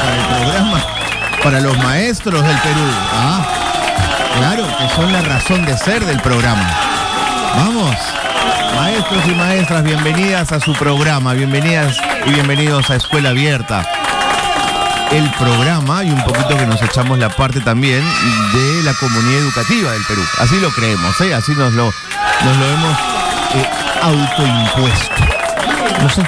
para el programa, para los maestros del Perú. Claro, que son la razón de ser del programa. Vamos, maestros y maestras, bienvenidas a su programa, bienvenidas y bienvenidos a Escuela Abierta. El programa y un poquito que nos echamos la parte también de la comunidad educativa del Perú. Así lo creemos, así nos lo hemos autoimpuesto. No sé,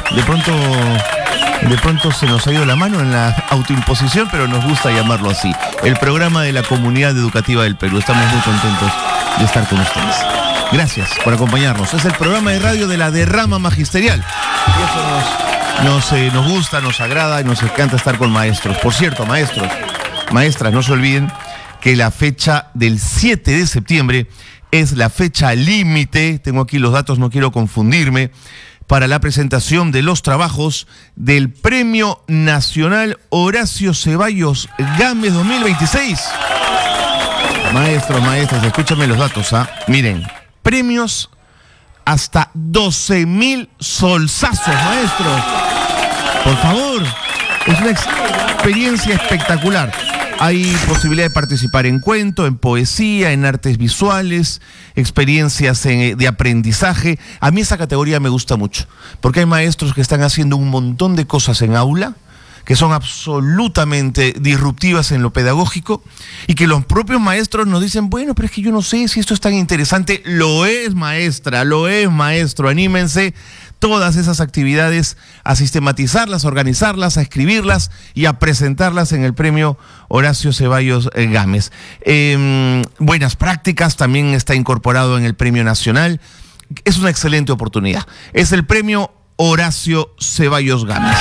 de pronto se nos ha ido la mano en la autoimposición, pero nos gusta llamarlo así. El programa de la comunidad educativa del Perú. Estamos muy contentos de estar con ustedes. Gracias por acompañarnos. Es el programa de radio de la derrama magisterial. Y eso nos gusta, nos agrada y nos encanta estar con maestros. Por cierto, maestros, maestras, no se olviden que la fecha del 7 de septiembre es la fecha límite, tengo aquí los datos, no quiero confundirme, para la presentación de los trabajos del Premio Nacional Horacio Ceballos Gámez 2026. Maestros, maestras, escúchame los datos, Miren, premios hasta 12.000 solsazos, maestros. Por favor, es una experiencia espectacular. Hay posibilidad de participar en cuento, en poesía, en artes visuales, experiencias de aprendizaje. A mí esa categoría me gusta mucho, porque hay maestros que están haciendo un montón de cosas en aula, que son absolutamente disruptivas en lo pedagógico, y que los propios maestros nos dicen, bueno, pero es que yo no sé si esto es tan interesante. Lo es, maestra, lo es, maestro, anímense todas esas actividades a sistematizarlas, a organizarlas, a escribirlas y a presentarlas en el Premio Horacio Ceballos Gámez. Buenas prácticas también está incorporado en el Premio Nacional. Es una excelente oportunidad. Es el Premio Horacio Ceballos Gámez.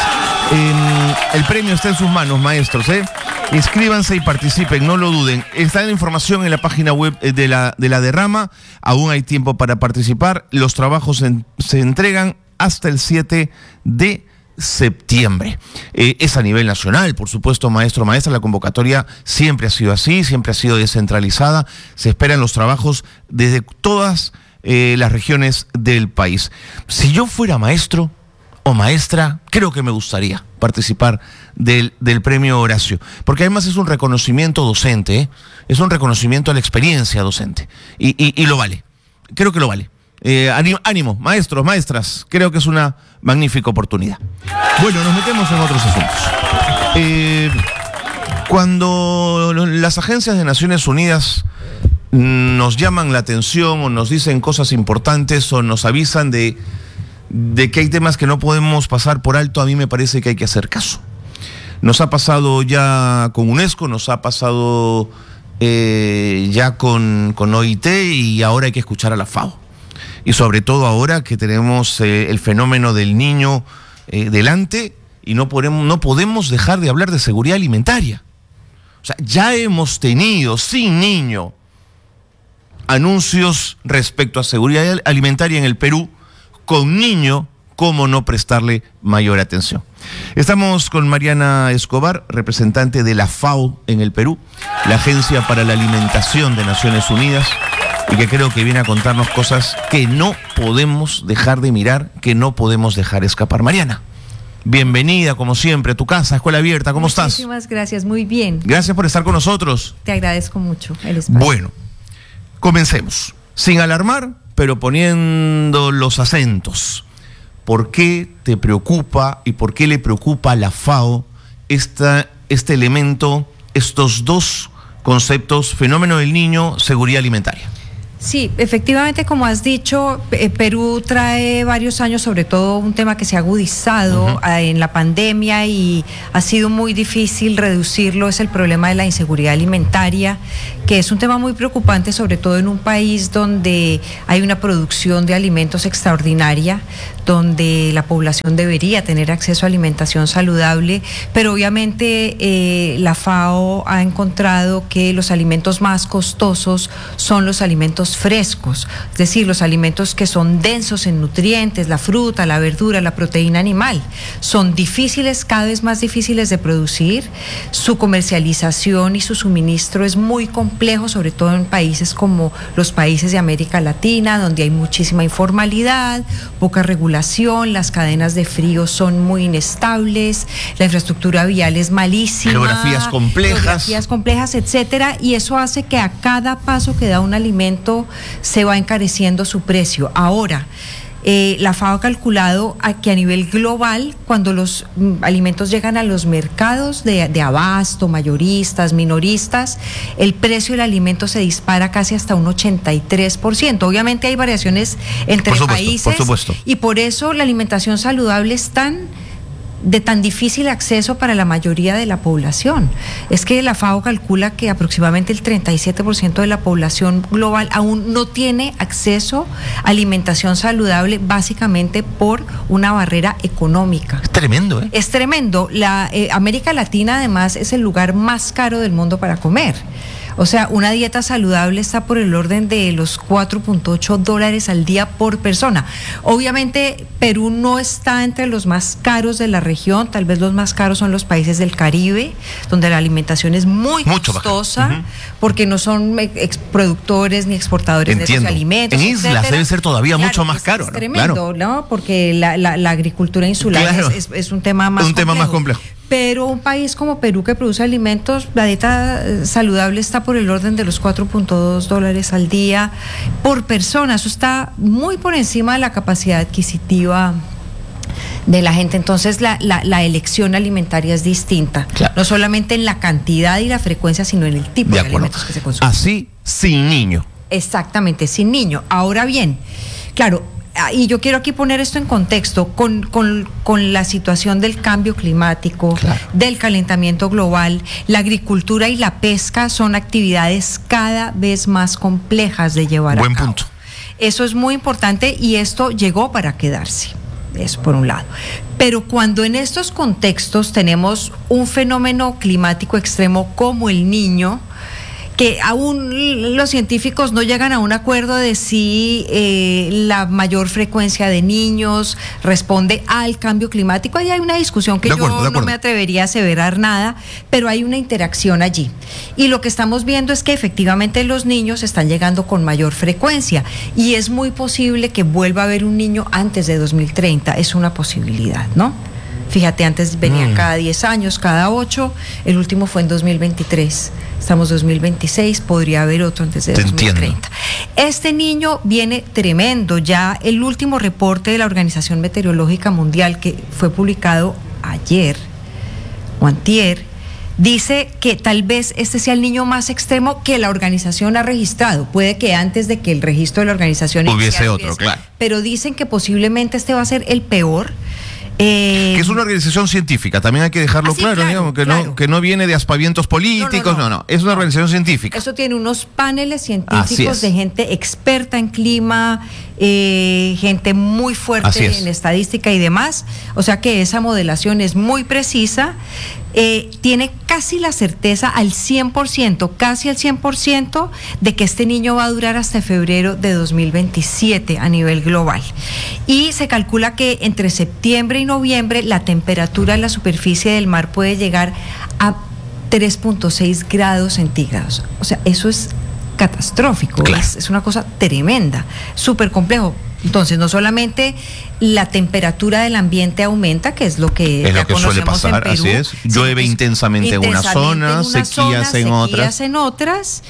El premio está en sus manos, maestros, Inscríbanse y participen, no lo duden. Está la información en la página web de la derrama. Aún hay tiempo para participar. Los trabajos se entregan hasta el 7 de septiembre. Es a nivel nacional, por supuesto, maestro, maestra. La convocatoria siempre ha sido así, siempre ha sido descentralizada. Se esperan los trabajos desde todas las regiones del país. Si yo fuera maestro o maestra, creo que me gustaría participar del Premio Horacio, porque además es un reconocimiento docente, es un reconocimiento a la experiencia docente, y lo vale, creo que lo vale. Ánimo, maestros, maestras, creo que es una magnífica oportunidad. Bueno, nos metemos en otros asuntos. Cuando las agencias de Naciones Unidas nos llaman la atención o nos dicen cosas importantes o nos avisan de que hay temas que no podemos pasar por alto, a mí me parece que hay que hacer caso. Nos ha pasado ya con UNESCO, nos ha pasado ya con OIT, y ahora hay que escuchar a la FAO. Y sobre todo ahora que tenemos el fenómeno del niño delante, y no podemos dejar de hablar de seguridad alimentaria. O sea, ya hemos tenido sin niño anuncios respecto a seguridad alimentaria en el Perú. Con niño, ¿cómo no prestarle mayor atención? Estamos con Mariana Escobar, representante de la FAO en el Perú, la Agencia para la Alimentación de Naciones Unidas, y que creo que viene a contarnos cosas que no podemos dejar de mirar, que no podemos dejar escapar. Mariana, bienvenida, como siempre, a tu casa, Escuela Abierta. ¿Cómo estás? Muchísimas gracias, muy bien. Gracias por estar con nosotros. Te agradezco mucho el espacio. Bueno, comencemos. Sin alarmar, pero poniendo los acentos. ¿Por qué te preocupa y por qué le preocupa a la FAO este elemento, estos dos conceptos, fenómeno del niño, seguridad alimentaria? Sí, efectivamente, como has dicho, Perú trae varios años, sobre todo un tema que se ha agudizado en la pandemia y ha sido muy difícil reducirlo, es el problema de la inseguridad alimentaria, que es un tema muy preocupante, sobre todo en un país donde hay una producción de alimentos extraordinaria, donde la población debería tener acceso a alimentación saludable, pero obviamente la FAO ha encontrado que los alimentos más costosos son los alimentos alimentos frescos, es decir, los alimentos que son densos en nutrientes, la fruta, la verdura, la proteína animal. Son difíciles, cada vez más difíciles de producir, su comercialización y su suministro es muy complejo, sobre todo en países como los países de América Latina, donde hay muchísima informalidad, poca regulación, las cadenas de frío son muy inestables, la infraestructura vial es malísima, geografías complejas, etcétera, y eso hace que a cada paso que da un alimento se va encareciendo su precio. Ahora, la FAO ha calculado que a nivel global, cuando los alimentos llegan a los mercados de abasto, mayoristas, minoristas, el precio del alimento se dispara casi hasta un 83%. Obviamente hay variaciones entre países, por supuesto. Y por eso la alimentación saludable es de tan difícil acceso para la mayoría de la población. Es que la FAO calcula que aproximadamente el 37% de la población global aún no tiene acceso a alimentación saludable, básicamente por una barrera económica. Es tremendo, ¿eh? Es tremendo. América Latina, además, es el lugar más caro del mundo para comer. O sea, una dieta saludable está por el orden de los $4.8 al día por persona. Obviamente, Perú no está entre los más caros de la región, tal vez los más caros son los países del Caribe, donde la alimentación es muy costosa, porque no son productores ni exportadores de esos alimentos. En islas debe ser todavía mucho más caro. Es tremendo, ¿no? Porque la agricultura insular es un tema más complejo. Pero un país como Perú, que produce alimentos, la dieta saludable está por el orden de los $4.2 al día por persona. Eso está muy por encima de la capacidad adquisitiva de la gente. Entonces la elección alimentaria es distinta, claro, no solamente en la cantidad y la frecuencia, sino en el tipo de alimentos que se consumen. Así, sin niño. Exactamente, sin niño. Ahora bien, claro, y yo quiero aquí poner esto en contexto con la situación del cambio climático, claro, del calentamiento global. La agricultura y la pesca son actividades cada vez más complejas de llevar a cabo. Buen punto. Eso es muy importante y esto llegó para quedarse. Eso por un lado. Pero cuando en estos contextos tenemos un fenómeno climático extremo como el Niño, que aún los científicos no llegan a un acuerdo de si la mayor frecuencia de niños responde al cambio climático. Ahí hay una discusión que yo no me atrevería a aseverar nada, pero hay una interacción allí. Y lo que estamos viendo es que efectivamente los niños están llegando con mayor frecuencia y es muy posible que vuelva a haber un niño antes de 2030. Es una posibilidad, ¿no? Fíjate, antes venían cada 10 años, cada 8, el último fue en 2023, estamos en 2026, podría haber otro antes de 2030. Este niño viene tremendo, ya el último reporte de la Organización Meteorológica Mundial, que fue publicado ayer o antier, dice que tal vez este sea el niño más extremo que la organización ha registrado. Puede que antes de que el registro de la organización hubiese otro, claro. Pero dicen que posiblemente este va a ser el peor. Que es una organización científica, también hay que dejarlo claro, digamos, que no viene de aspavientos políticos, no, es una organización científica. Eso tiene unos paneles científicos de gente experta en clima, gente muy fuerte en estadística y demás, o sea que esa modelación es muy precisa. Tiene casi la certeza al 100%, casi al 100%, de que este niño va a durar hasta febrero de 2027 a nivel global. Y se calcula que entre septiembre y noviembre la temperatura en la superficie del mar puede llegar a 3.6 grados centígrados. O sea, eso es catastrófico, claro. Es una cosa tremenda, súper complejo. Entonces, no solamente la temperatura del ambiente aumenta, que es lo que suele pasar, en Perú, así es. Llueve intensamente en unas zonas, sequías en otras.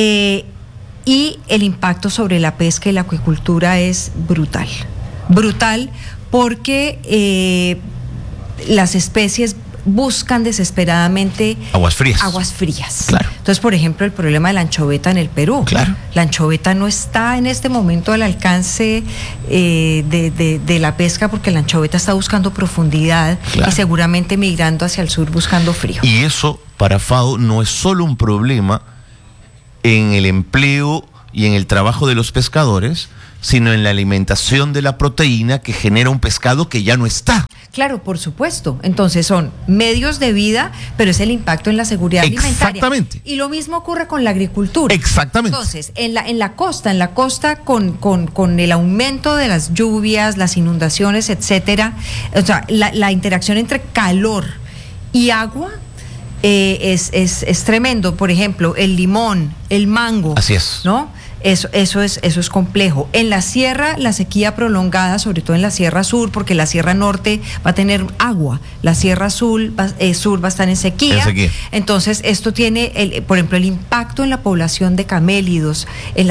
Y el impacto sobre la pesca y la acuicultura es brutal. Brutal porque las especies buscan desesperadamente aguas frías. Claro. Entonces, por ejemplo, el problema de la anchoveta en el Perú. Claro. La anchoveta no está en este momento al alcance de la pesca, porque la anchoveta está buscando profundidad, claro, y seguramente migrando hacia el sur buscando frío. Y eso para FAO no es solo un problema en el empleo y en el trabajo de los pescadores, sino en la alimentación de la proteína que genera un pescado que ya no está. Claro, por supuesto. Entonces son medios de vida, pero es el impacto en la seguridad alimentaria. Exactamente. Y lo mismo ocurre con la agricultura. Exactamente. Entonces, en la costa con el aumento de las lluvias, las inundaciones, etcétera, o sea, la interacción entre calor y agua es tremendo. Por ejemplo, el limón, el mango. Así es. ¿No? Eso es complejo. En la sierra, la sequía prolongada, sobre todo en la Sierra Sur, porque la Sierra Norte va a tener agua, la Sierra Sur va a estar en sequía. Entonces, esto tiene, por ejemplo, el impacto en la población de camélidos,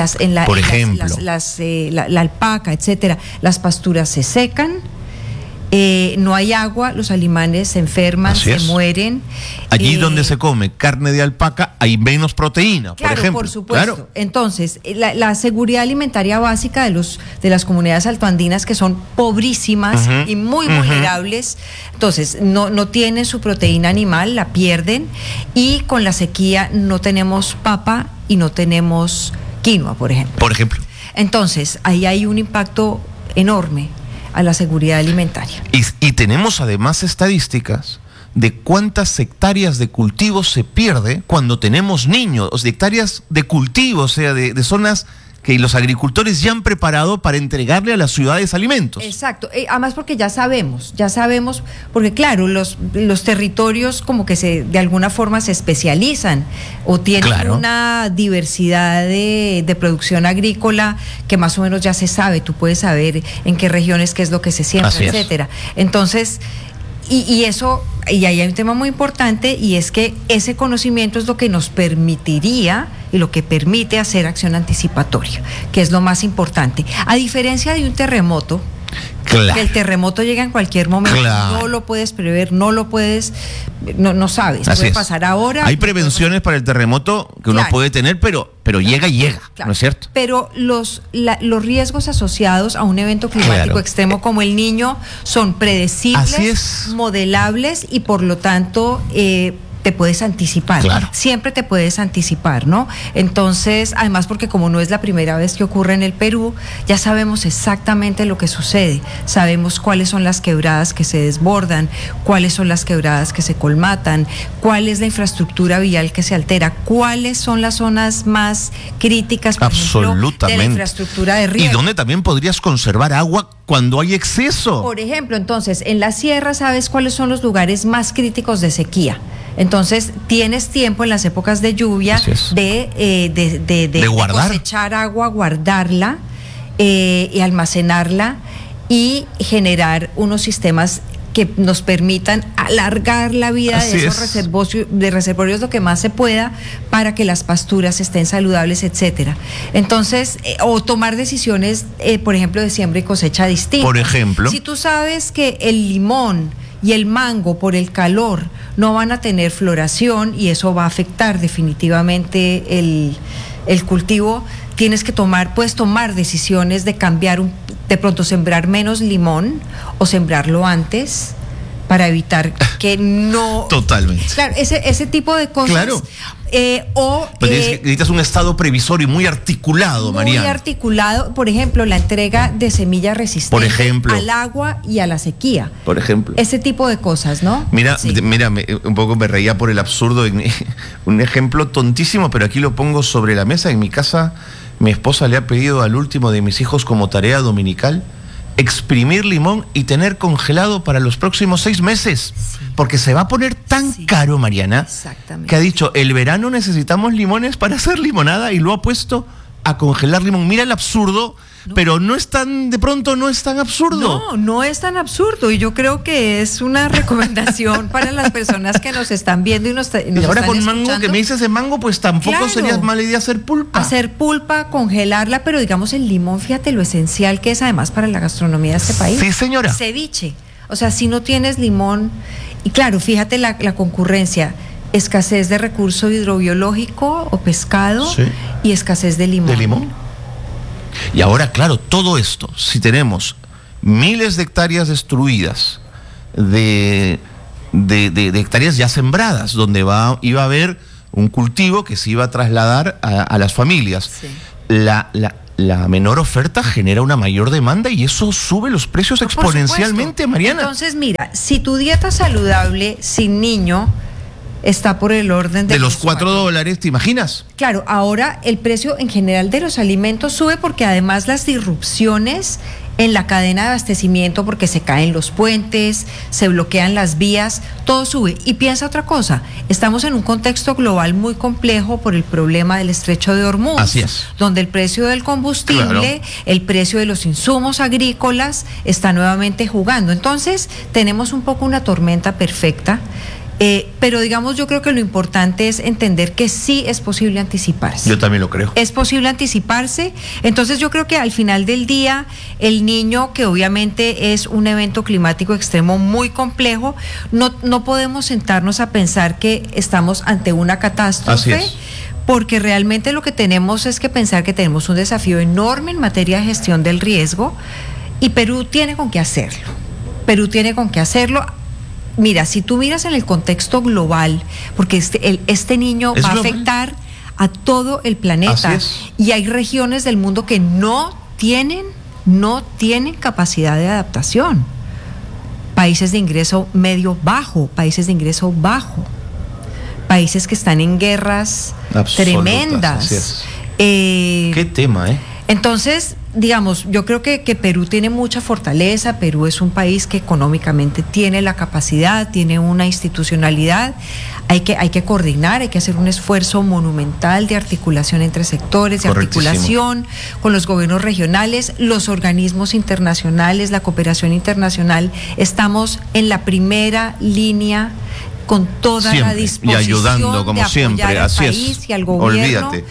la alpaca, etcétera. Las pasturas se secan. No hay agua, los animales se enferman, se mueren. Allí donde se come carne de alpaca hay menos proteína, claro, por ejemplo. Por supuesto. Claro. Entonces, la seguridad alimentaria básica de las comunidades altoandinas, que son pobrísimas y muy vulnerables, entonces no tienen su proteína animal, la pierden, y con la sequía no tenemos papa y no tenemos quinoa, por ejemplo. Por ejemplo. Entonces, ahí hay un impacto enorme a la seguridad alimentaria. Y tenemos además estadísticas de cuántas hectáreas de cultivo se pierde cuando tenemos niños, o sea, hectáreas de cultivo, o sea, de zonas que los agricultores ya han preparado para entregarle a las ciudades alimentos. Exacto, además porque ya sabemos, porque claro, los territorios como que de alguna forma se especializan o tienen una diversidad de producción agrícola que más o menos ya se sabe, tú puedes saber en qué regiones qué es lo que se siembra, etcétera. Entonces, y ahí hay un tema muy importante, y es que ese conocimiento es lo que nos permitiría y lo que permite hacer acción anticipatoria, que es lo más importante. A diferencia de un terremoto, que el terremoto llega en cualquier momento, no lo puedes prever, no sabes, puede pasar ahora. Hay prevenciones para el terremoto que uno puede tener, pero llega, ¿no es cierto? Pero los riesgos asociados a un evento climático extremo como el Niño son predecibles, modelables, y por lo tanto te puedes anticipar, siempre te puedes anticipar, ¿no? Entonces, además porque como no es la primera vez que ocurre en el Perú, ya sabemos exactamente lo que sucede, sabemos cuáles son las quebradas que se desbordan, cuáles son las quebradas que se colmatan, cuál es la infraestructura vial que se altera, cuáles son las zonas más críticas, por ejemplo, de la infraestructura de riego. Y donde también podrías conservar agua cuando hay exceso. Por ejemplo, entonces, en la sierra sabes cuáles son los lugares más críticos de sequía. Entonces, tienes tiempo en las épocas de lluvia de cosechar agua, guardarla y almacenarla, y generar unos sistemas que nos permitan alargar la vida de esos reservorios lo que más se pueda, para que las pasturas estén saludables, etcétera. Entonces, o tomar decisiones, por ejemplo, de siembra y cosecha distinta. Por ejemplo, si tú sabes que el limón y el mango, por el calor, no van a tener floración, y eso va a afectar definitivamente el cultivo, puedes tomar decisiones de cambiar, de pronto sembrar menos limón o sembrarlo antes, para evitar que no... Totalmente. Claro, ese tipo de cosas. Claro. Necesitas un estado previsorio muy articulado, Mariana. Muy articulado, por ejemplo, la entrega de semillas resistentes al agua y a la sequía. Por ejemplo. Ese tipo de cosas, ¿no? Mira, un poco me reía por el absurdo. Un ejemplo tontísimo, pero aquí lo pongo sobre la mesa. En mi casa, mi esposa le ha pedido al último de mis hijos como tarea dominical exprimir limón y tener congelado para los próximos 6 meses. Porque se va a poner tan caro, Mariana, que ha dicho, el verano necesitamos limones para hacer limonada, y lo ha puesto a congelar limón. Mira el absurdo, pero no es tan absurdo. No es tan absurdo, y yo creo que es una recomendación para las personas que nos están viendo y nos ahora están con mango, escuchando. Que me dices de mango, pues tampoco sería mala idea hacer pulpa. Hacer pulpa, congelarla, pero digamos el limón, fíjate lo esencial que es además para la gastronomía de este país. Sí, señora. Ceviche. O sea, si no tienes limón, y claro, fíjate la concurrencia, escasez de recurso hidrobiológico o pescado, y escasez de limón. ¿De limón? Y ahora, claro, todo esto, si tenemos miles de hectáreas destruidas, de hectáreas ya sembradas, donde iba a haber un cultivo que se iba a trasladar a las familias, la menor oferta genera una mayor demanda y eso sube los precios exponencialmente, Mariana. Entonces, mira, si tu dieta saludable sin niño está por el orden de los $4, ¿te imaginas? Claro, ahora el precio en general de los alimentos sube porque además las disrupciones en la cadena de abastecimiento, porque se caen los puentes, se bloquean las vías, todo sube. Y piensa otra cosa, estamos en un contexto global muy complejo por el problema del estrecho de Hormuz. Así es. Donde el precio del combustible, el precio de los insumos agrícolas está nuevamente jugando. Entonces, tenemos un poco una tormenta perfecta. Pero digamos, yo creo que lo importante es entender que sí es posible anticiparse. Yo también lo creo. Es posible anticiparse. Entonces yo creo que al final del día, el niño, que obviamente es un evento climático extremo muy complejo, no podemos sentarnos a pensar que estamos ante una catástrofe. Así es. Porque realmente lo que tenemos es que pensar que tenemos un desafío enorme en materia de gestión del riesgo y Perú tiene con qué hacerlo. Perú tiene con qué hacerlo. Mira, si tú miras en el contexto global, porque este niño va a afectar a todo el planeta y hay regiones del mundo que no tienen capacidad de adaptación. Países de ingreso medio bajo, países de ingreso bajo, países que están en guerras tremendas. Así es. Qué tema, ¿eh? Entonces, digamos, yo creo que Perú tiene mucha fortaleza. Perú es un país que económicamente tiene la capacidad, tiene una institucionalidad. Hay que coordinar, hay que hacer un esfuerzo monumental de articulación entre sectores, de articulación con los gobiernos regionales, los organismos internacionales, la cooperación internacional. Estamos en la primera línea con toda la disposición y ayudando como de siempre, al así país es. Y al gobierno. Olvídate.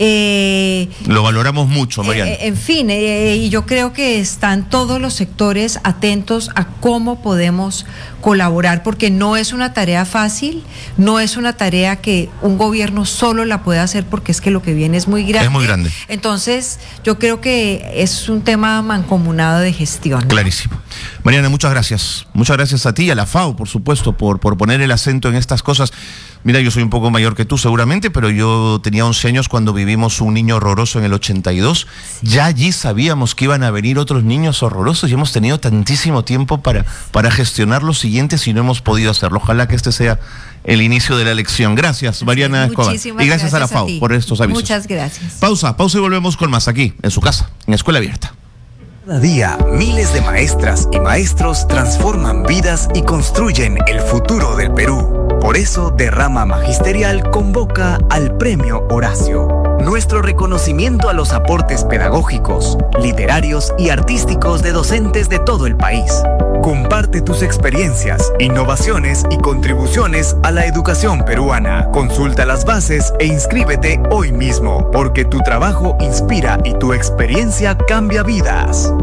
Lo valoramos mucho, Mariana. En fin, y yo creo que están todos los sectores atentos a cómo podemos colaborar, porque no es una tarea fácil, no es una tarea que un gobierno solo la pueda hacer, porque es que lo que viene es muy grande. Es muy grande. Entonces, yo creo que es un tema mancomunado de gestión. Clarísimo. Mariana, muchas gracias. Muchas gracias a ti y a la FAO, por supuesto, por poner el acento en estas cosas. Mira, yo soy un poco mayor que tú seguramente, pero yo tenía 11 años cuando vivimos un niño horroroso en el 82. Ya allí sabíamos que iban a venir otros niños horrorosos y hemos tenido tantísimo tiempo para gestionar los siguientes y no hemos podido hacerlo. Ojalá que este sea el inicio de la lección. Gracias, Mariana Escobar. Y gracias a la FAO por estos avisos. Muchas gracias. Pausa y volvemos con más aquí, en su casa, en Escuela Abierta. Cada día, miles de maestras y maestros transforman vidas y construyen el futuro del Perú. Por eso, Derrama Magisterial convoca al Premio Horacio. Nuestro reconocimiento a los aportes pedagógicos, literarios y artísticos de docentes de todo el país. Comparte tus experiencias, innovaciones y contribuciones a la educación peruana. Consulta las bases e inscríbete hoy mismo, porque tu trabajo inspira y tu experiencia cambia vidas.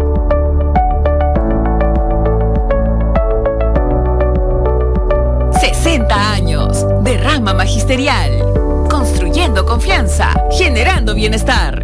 Años. Derrama Magisterial. Construyendo confianza. Generando bienestar.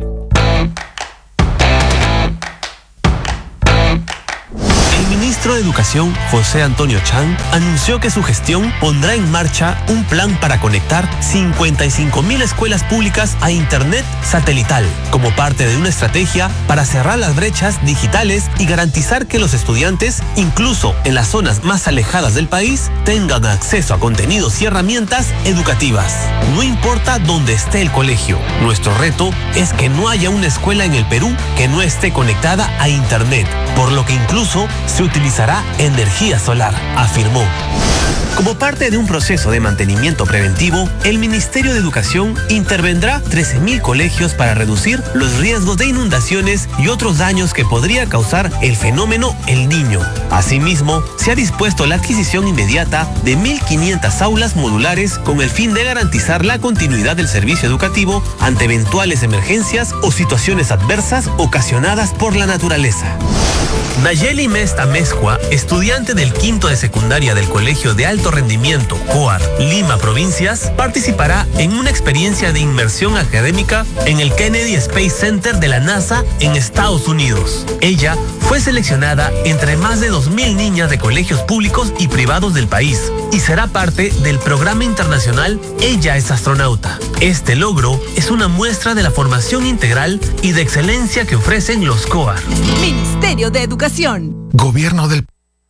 El ministro de Educación, José Antonio Chang, anunció que su gestión pondrá en marcha un plan para conectar 55.000 escuelas públicas a Internet satelital, como parte de una estrategia para cerrar las brechas digitales y garantizar que los estudiantes, incluso en las zonas más alejadas del país, tengan acceso a contenidos y herramientas educativas. No importa dónde esté el colegio, nuestro reto es que no haya una escuela en el Perú que no esté conectada a Internet, por lo que incluso se utilizará energía solar, afirmó. Como parte de un proceso de mantenimiento preventivo, el Ministerio de Educación intervendrá 13.000 colegios para reducir los riesgos de inundaciones y otros daños que podría causar el fenómeno El Niño. Asimismo, se ha dispuesto la adquisición inmediata de 1.500 aulas modulares con el fin de garantizar la continuidad del servicio educativo ante eventuales emergencias o situaciones adversas ocasionadas por la naturaleza. Nayeli Mesta Mezcua, estudiante del quinto de secundaria del Colegio de Alto Rendimiento COAR, Lima, Provincias, participará en una experiencia de inmersión académica en el Kennedy Space Center de la NASA en Estados Unidos. Ella fue seleccionada entre más de 2.000 niñas de colegios públicos y privados del país y será parte del programa internacional Ella es Astronauta. Este logro es una muestra de la formación integral y de excelencia que ofrecen los COAR. Ministerio de Educación. Gobierno del...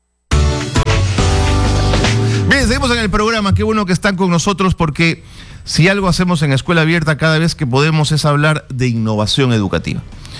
Bien, seguimos en el programa. Qué bueno que están con nosotros, porque si algo hacemos en Escuela Abierta cada vez que podemos es hablar de innovación educativa.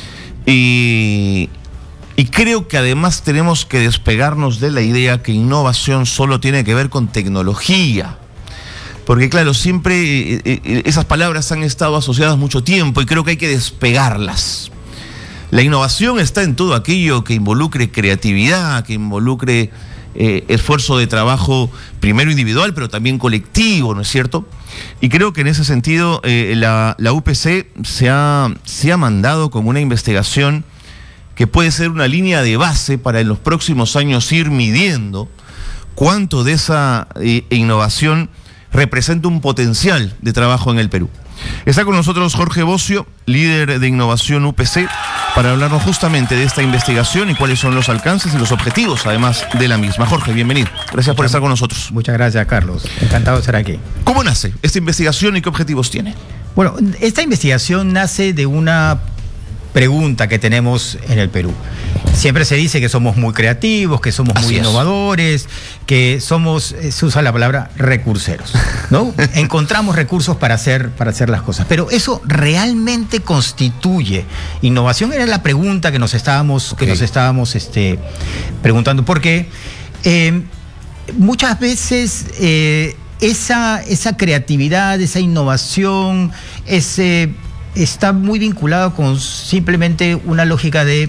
Y creo que además tenemos que despegarnos de la idea que innovación solo tiene que ver con tecnología. Porque claro, siempre esas palabras han estado asociadas mucho tiempo y creo que hay que despegarlas. La innovación está en todo aquello que involucre creatividad, que involucre esfuerzo de trabajo primero individual, pero también colectivo, ¿no es cierto? Y creo que en ese sentido la UPC se ha mandado como una investigación que puede ser una línea de base para en los próximos años ir midiendo cuánto de esa innovación representa un potencial de trabajo en el Perú. Está con nosotros Jorge Bocio, líder de innovación UPC, para hablarnos justamente de esta investigación y cuáles son los alcances y los objetivos, además de la misma. Jorge, bienvenido. Gracias por estar con nosotros. Muchas gracias, Carlos. Encantado de estar aquí. ¿Cómo nace esta investigación y qué objetivos tiene? Bueno, esta investigación nace de una pregunta que tenemos en el Perú. Siempre se dice que somos muy creativos, que somos muy innovadores, que somos, se usa la palabra recurseros, ¿no? Encontramos recursos para hacer las cosas. Pero ¿eso realmente constituye innovación? Era la pregunta que nos estábamos preguntando. Porque muchas veces esa creatividad, esa innovación, está muy vinculado con simplemente una lógica de,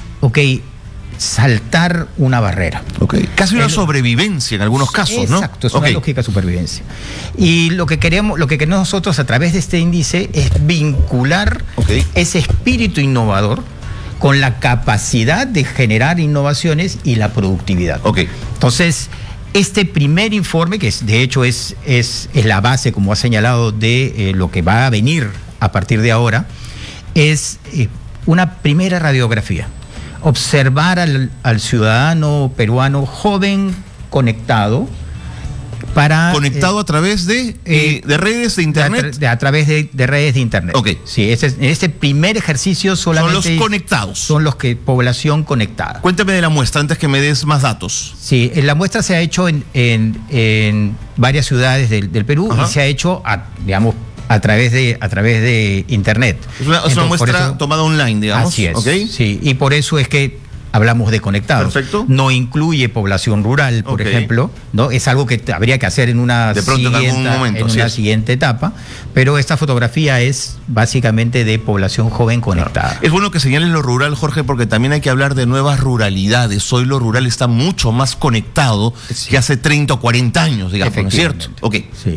saltar una barrera. Casi una sobrevivencia en algunos casos, ¿no? Exacto, es una lógica de supervivencia. Y lo que queremos nosotros a través de este índice es vincular ese espíritu innovador con la capacidad de generar innovaciones y la productividad. Entonces, este primer informe, que de hecho es la base, como ha señalado, de lo que va a venir a partir de ahora, es una primera radiografía. Observar al ciudadano peruano joven conectado conectado a través de redes de internet. A través de redes de internet. Sí, ese primer ejercicio solamente son los conectados. Son los que población conectada. Cuéntame de la muestra antes que me des más datos. Sí, la muestra se ha hecho en varias ciudades del Perú. Y se ha hecho a través de internet. Es una muestra tomada online, digamos. Así es. Sí, y por eso es que hablamos de conectados. Perfecto. No incluye población rural, por ejemplo, ¿no? Es algo que habría que hacer en una siguiente etapa, pero esta fotografía es básicamente de población joven conectada. Claro. Es bueno que señales lo rural, Jorge, porque también hay que hablar de nuevas ruralidades. Hoy lo rural está mucho más conectado que hace 30 o 40 años, digamos, ¿no es cierto? Sí.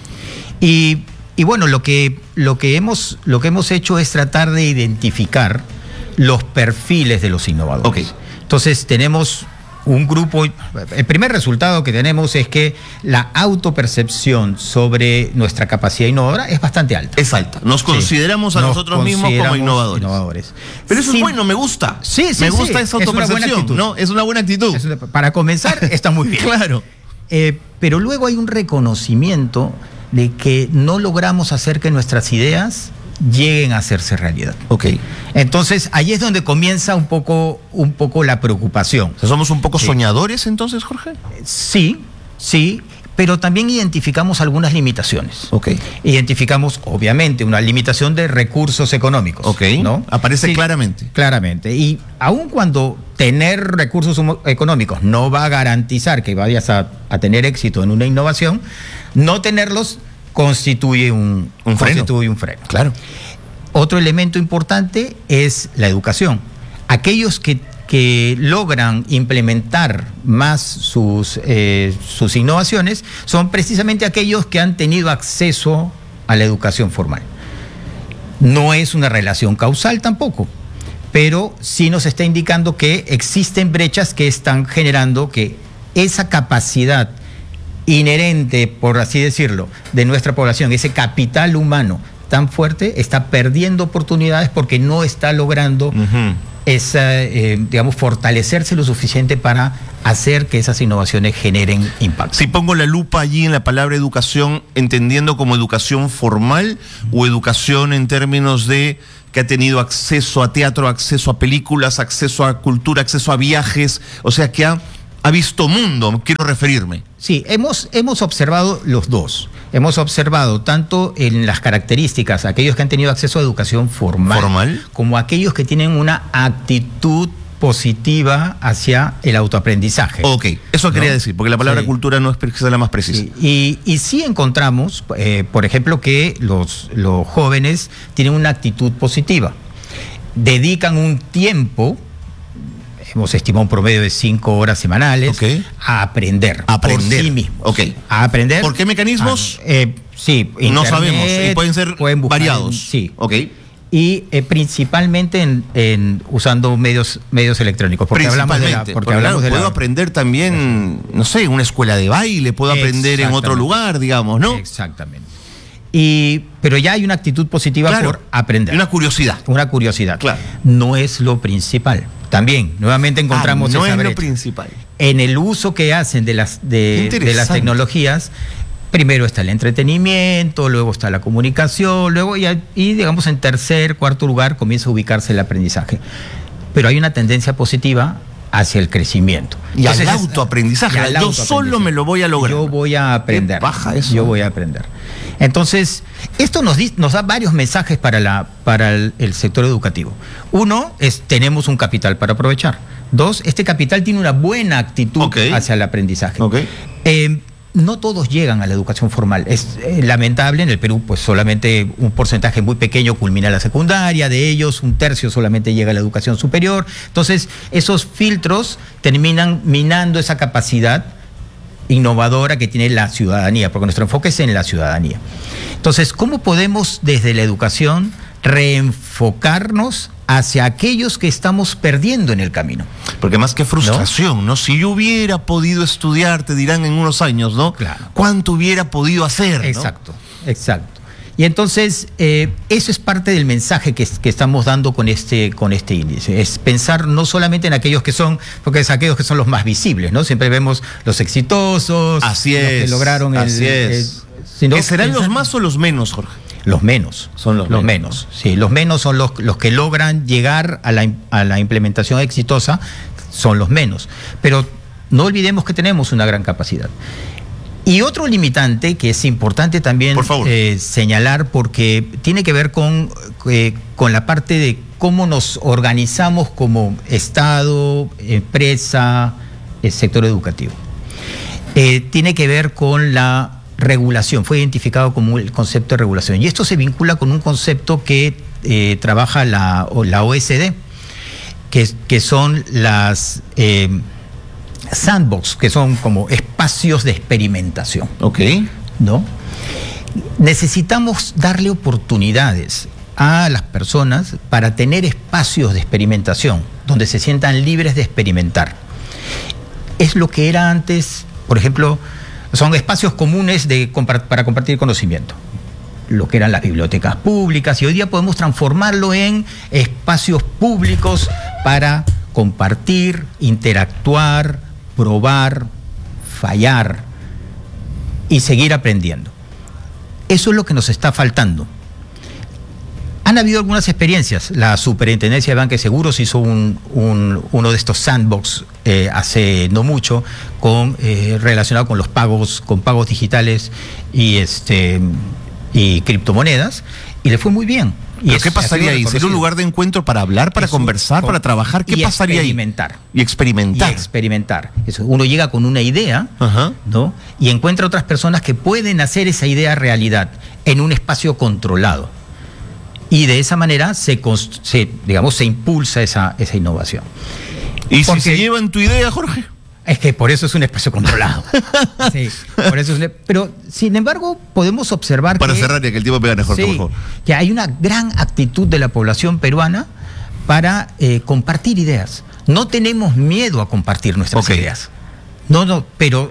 Y bueno, lo que hemos hecho es tratar de identificar los perfiles de los innovadores. Entonces tenemos un grupo. El primer resultado que tenemos es que la autopercepción sobre nuestra capacidad innovadora es bastante alta. Es alta. Nos consideramos a nosotros mismos como innovadores. Pero eso es bueno, me gusta. Me gusta esa autopercepción, ¿no? Es una buena actitud. Para comenzar, está muy bien. Claro. Pero luego hay un reconocimiento de que no logramos hacer que nuestras ideas lleguen a hacerse realidad. Entonces, ahí es donde comienza un poco la preocupación. O sea, ¿somos un poco soñadores entonces, Jorge? Sí, pero también identificamos algunas limitaciones. Identificamos, obviamente, una limitación de recursos económicos. ¿No? Aparece claramente. Claramente. Y aun cuando tener recursos económicos no va a garantizar que vayas a tener éxito en una innovación, no tenerlos constituye un freno. Claro. Otro elemento importante es la educación. Aquellos que logran implementar más sus innovaciones son precisamente aquellos que han tenido acceso a la educación formal. No es una relación causal tampoco, pero sí nos está indicando que existen brechas que están generando que esa capacidad inherente, por así decirlo, de nuestra población, ese capital humano tan fuerte, está perdiendo oportunidades porque no está logrando fortalecerse lo suficiente para hacer que esas innovaciones generen impacto. Si pongo la lupa allí en la palabra educación, entendiendo como educación formal o educación en términos de que ha tenido acceso a teatro, acceso a películas, acceso a cultura, acceso a viajes, o sea que ha visto mundo, quiero referirme. Sí, hemos observado los dos. Hemos observado tanto en las características, aquellos que han tenido acceso a educación formal, como aquellos que tienen una actitud positiva hacia el autoaprendizaje. Ok, eso quería decir, porque la palabra cultura no es la más precisa. Sí. Y sí encontramos, por ejemplo, que los jóvenes tienen una actitud positiva. Dedican un tiempo, hemos estimado un promedio de 5 horas semanales, a aprender por sí mismos. A aprender. ¿Por qué mecanismos? Sí, Internet, no sabemos, y pueden ser variados. Sí. Y principalmente usando medios electrónicos. Porque hablamos de puedo aprender también, no sé, en una escuela de baile, puedo aprender en otro lugar, digamos, ¿no? Exactamente. Pero ya hay una actitud positiva por aprender. Una curiosidad. Una curiosidad. Claro. No es lo principal. También, nuevamente encontramos esa brecha. No es lo principal. En el uso que hacen de las tecnologías, primero está el entretenimiento, luego está la comunicación, luego y digamos en tercer, cuarto lugar comienza a ubicarse el aprendizaje. Pero hay una tendencia positiva hacia el crecimiento. Y al autoaprendizaje. Yo solo me lo voy a lograr. Yo voy a aprender. ¿Qué paja eso? Yo voy a aprender. Entonces, esto nos da varios mensajes para el sector educativo. Uno es, tenemos un capital para aprovechar. Dos, este capital tiene una buena actitud hacia el aprendizaje. No todos llegan a la educación formal. Es lamentable, en el Perú pues solamente un porcentaje muy pequeño culmina la secundaria, de ellos un tercio solamente llega a la educación superior. Entonces esos filtros terminan minando esa capacidad innovadora que tiene la ciudadanía, porque nuestro enfoque es en la ciudadanía. Entonces, ¿cómo podemos desde la educación reenfocarnos hacia aquellos que estamos perdiendo en el camino? Porque más que frustración, ¿no? Si yo hubiera podido estudiar, te dirán en unos años, ¿no? Claro. ¿Cuánto hubiera podido hacer? Exacto, ¿no? Exacto. Y entonces, eso es parte del mensaje que estamos dando con este índice. Es pensar no solamente en aquellos que son, porque es aquellos que son los más visibles, ¿no? Siempre vemos los exitosos, los que lograron ¿Que serán los más o los menos, Jorge? Los menos. Son los menos. Sí, los menos son los que logran llegar a la implementación exitosa, son los menos. Pero no olvidemos que tenemos una gran capacidad. Y otro limitante que es importante también señalar, porque tiene que ver con la parte de cómo nos organizamos como Estado, empresa, el sector educativo. Tiene que ver con la regulación, fue identificado como el concepto de regulación. Y esto se vincula con un concepto que trabaja la OECD, que son las sandbox, que son como espacios de experimentación. ¿No? Necesitamos darle oportunidades a las personas para tener espacios de experimentación, donde se sientan libres de experimentar. Es lo que era antes, por ejemplo, son espacios comunes para compartir conocimiento, lo que eran las bibliotecas públicas, y hoy día podemos transformarlo en espacios públicos para compartir, interactuar, probar, fallar y seguir aprendiendo. Eso es lo que nos está faltando. Han habido algunas experiencias. La Superintendencia de Banca y Seguros hizo uno de estos sandbox hace no mucho, relacionado con los pagos, con pagos digitales y criptomonedas, y le fue muy bien. ¿Pero qué pasaría ahí? ¿Sería un lugar de encuentro para hablar, para conversar, para trabajar? ¿Qué pasaría ahí? Y experimentar. Eso, uno llega con una idea, ¿no? Y encuentra otras personas que pueden hacer esa idea realidad en un espacio controlado. Y de esa manera se impulsa esa innovación. ¿Y si se llevan tu idea, Jorge? Es que por eso es un espacio controlado. Sí, por eso pero, sin embargo, podemos observar Para cerrar, ya que el tiempo pega mejor, por favor. Que hay una gran actitud de la población peruana para compartir ideas. No tenemos miedo a compartir nuestras ideas. No, pero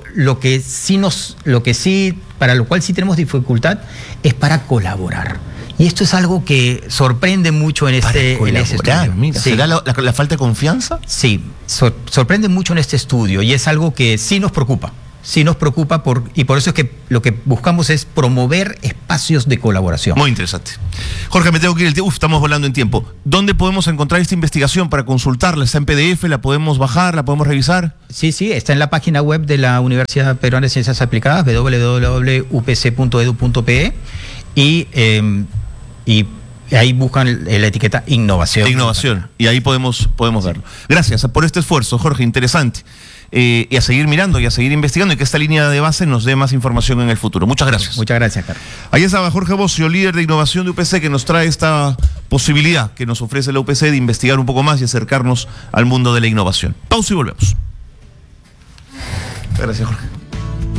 para lo cual sí tenemos dificultad es para colaborar. Y esto es algo que sorprende mucho en este estudio. Mira, sí. ¿Será la falta de confianza? Sí, sorprende mucho en este estudio y es algo que sí nos preocupa. Sí nos preocupa y por eso es que lo que buscamos es promover espacios de colaboración. Muy interesante. Jorge, me tengo que ir. Estamos volando en tiempo. ¿Dónde podemos encontrar esta investigación para consultarla? ¿Está en PDF? ¿La podemos bajar? ¿La podemos revisar? Sí, está en la página web de la Universidad Peruana de Ciencias Aplicadas, www.upc.edu.pe y ahí buscan la etiqueta innovación. Innovación. Y ahí podemos verlo. Gracias por este esfuerzo, Jorge. Interesante. Y a seguir mirando y a seguir investigando y que esta línea de base nos dé más información en el futuro. Muchas gracias. Muchas gracias, Carlos. Ahí estaba Jorge Bossio, líder de innovación de UPC, que nos trae esta posibilidad que nos ofrece la UPC de investigar un poco más y acercarnos al mundo de la innovación. Pausa y volvemos. Gracias, Jorge.